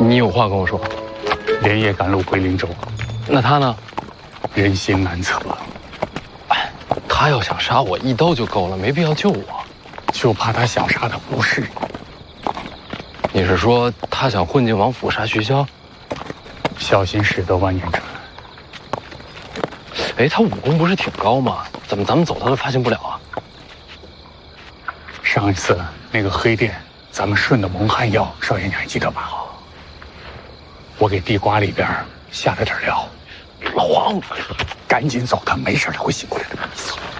你有话跟我说。 连夜赶路回灵州， 那他呢？ 人心难测。 他要想杀我，一刀就够了，没必要救我。 就怕他想杀的不是你。 你是说他想混进王府杀徐骁？ 小心驶得万年船。 哎，他武功不是挺高吗？怎么咱们走他都发现不了啊？ 上一次那个黑店，咱们顺的蒙汗药，少爷你还记得吧？我给地瓜里边下了点料。 老黄， 赶紧走，他没事，他会醒过来的。你走。